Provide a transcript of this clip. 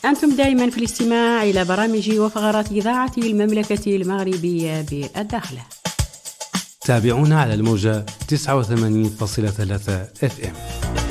أنتم دائما في الاستماع إلى برامج وفقرات إذاعة المملكة المغربية بالداخل. تابعونا على الموجة 89.3 FM.